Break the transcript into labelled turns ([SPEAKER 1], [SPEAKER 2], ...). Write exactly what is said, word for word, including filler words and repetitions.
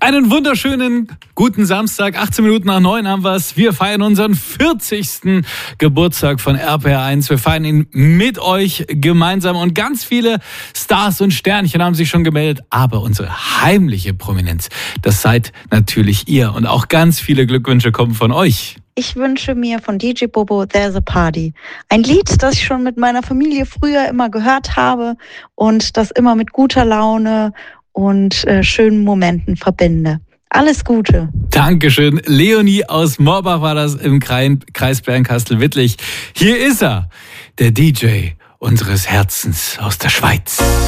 [SPEAKER 1] Einen wunderschönen guten Samstag, achtzehn Minuten nach neun haben wir es. Wir feiern unseren vierzigsten Geburtstag von R P R eins. Wir feiern ihn mit euch gemeinsam und ganz viele Stars und Sternchen haben sich schon gemeldet. Aber unsere heimliche Prominenz, das seid natürlich ihr. Und auch ganz viele Glückwünsche kommen von euch.
[SPEAKER 2] Ich wünsche mir von D J Bobo There's a Party. Ein Lied, das ich schon mit meiner Familie früher immer gehört habe und das immer mit guter Laune und äh, schönen Momenten verbinde. Alles Gute.
[SPEAKER 1] Dankeschön. Leonie aus Morbach war das im Kreis Bernkastel-Wittlich. Hier ist er, der D J unseres Herzens aus der Schweiz.